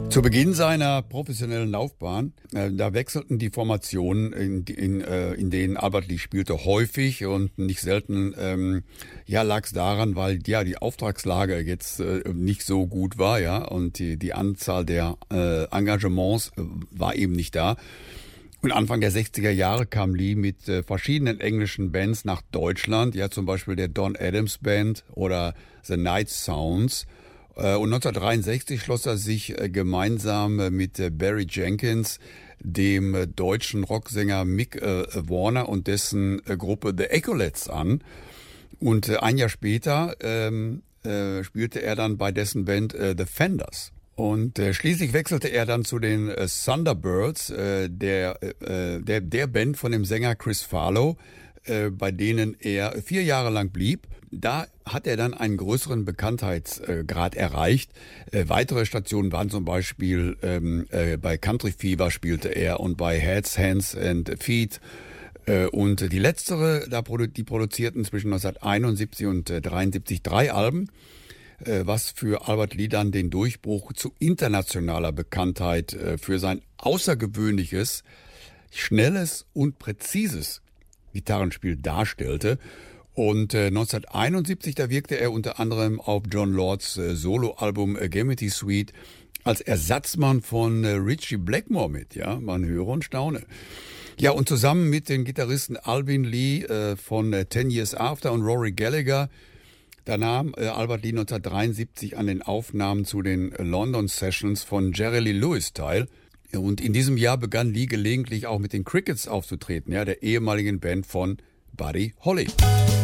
Zu Beginn seiner professionellen Laufbahn, da wechselten die Formationen, in denen Albert Lee spielte, häufig und nicht selten, lag es daran, weil die Auftragslage jetzt nicht so gut war, ja, und die Anzahl der Engagements war eben nicht da. Und Anfang der 60er Jahre kam Lee mit verschiedenen englischen Bands nach Deutschland, ja, zum Beispiel der Don Adams Band oder The Night Sounds. Und 1963 schloss er sich gemeinsam mit Barry Jenkins, dem deutschen Rocksänger Mick Warner und dessen Gruppe The Echolates an. Und ein Jahr später spielte er dann bei dessen Band The Fenders. Und schließlich wechselte er dann zu den Thunderbirds, der Band von dem Sänger Chris Farlow, bei denen er 4 Jahre lang blieb. Da hat er dann einen größeren Bekanntheitsgrad erreicht. Weitere Stationen waren zum Beispiel bei Country Fever spielte er und bei Heads, Hands and Feet. Und die letztere, die produzierten zwischen 1971 und 1973 3 Alben, was für Albert Lee dann den Durchbruch zu internationaler Bekanntheit für sein außergewöhnliches, schnelles und präzises Gitarrenspiel darstellte. Und 1971, da wirkte er unter anderem auf John Lords Soloalbum Gemity Suite als Ersatzmann von Ritchie Blackmore mit, ja, man höre und staune. Ja, und zusammen mit den Gitarristen Alvin Lee von 10 Years After und Rory Gallagher, da nahm Albert Lee 1973 an den Aufnahmen zu den London Sessions von Jerry Lee Lewis teil. Und in diesem Jahr begann Lee gelegentlich auch mit den Crickets aufzutreten, ja, der ehemaligen Band von Buddy Holly.